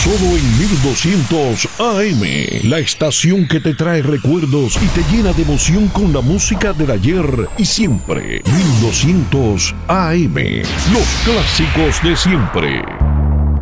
Solo en 1200 AM, la estación que te trae recuerdos y te llena de emoción con la música del ayer y siempre. 1200 AM, los clásicos de siempre.